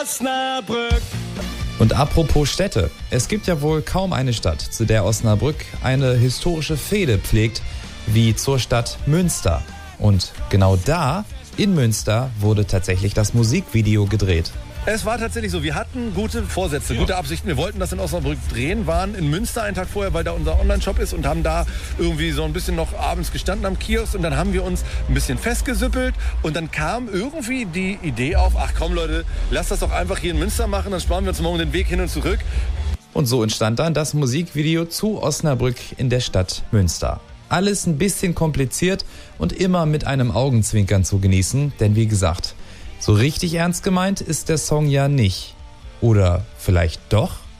Osnabrück. Und apropos Städte, es gibt ja wohl kaum eine Stadt, zu der Osnabrück eine historische Fehde pflegt, wie zur Stadt Münster. Und genau da, in Münster, wurde tatsächlich das Musikvideo gedreht. Es war tatsächlich so, wir hatten gute Vorsätze, gute Absichten. Wir wollten das in Osnabrück drehen, waren in Münster einen Tag vorher, weil da unser Online-Shop ist und haben da irgendwie so ein bisschen noch abends gestanden am Kiosk und dann haben wir uns ein bisschen festgesüppelt und dann kam irgendwie die Idee auf, ach komm Leute, lass das doch einfach hier in Münster machen, dann sparen wir uns morgen den Weg hin und zurück. Und so entstand dann das Musikvideo zu Osnabrück in der Stadt Münster. Alles ein bisschen kompliziert und immer mit einem Augenzwinkern zu genießen, denn wie gesagt, so richtig ernst gemeint ist der Song ja nicht. Oder vielleicht doch?